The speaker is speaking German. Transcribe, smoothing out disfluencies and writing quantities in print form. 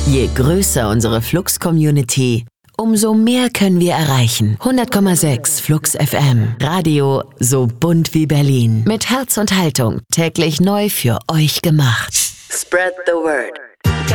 Je größer unsere Flux-Community, umso mehr können wir erreichen. 100,6 Flux FM. Radio so bunt wie Berlin. Mit Herz und Haltung. Täglich neu für euch gemacht. Spread the word.